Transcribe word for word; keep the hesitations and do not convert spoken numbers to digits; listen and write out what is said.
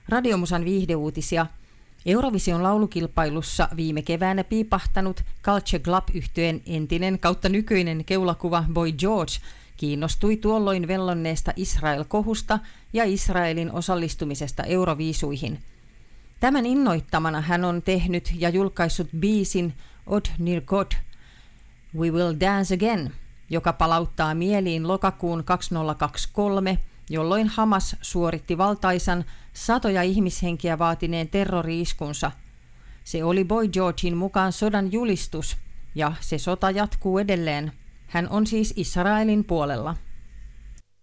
Radiomusan viihdeuutisia. Eurovision laulukilpailussa viime keväänä piipahtanut Culture Club-yhtyeen entinen kautta nykyinen keulakuva Boy George kiinnostui tuolloin vellonneesta Israel-kohusta ja Israelin osallistumisesta Euroviisuihin. Tämän innoittamana hän on tehnyt ja julkaissut biisin Od Nirgod, We Will Dance Again, joka palauttaa mieliin lokakuun kaksituhattakaksikymmentäkolme, jolloin Hamas suoritti valtaisan satoja ihmishenkiä vaatineen terrori-iskunsa. Se oli Boy Georgein mukaan sodan julistus, ja se sota jatkuu edelleen. Hän on siis Israelin puolella.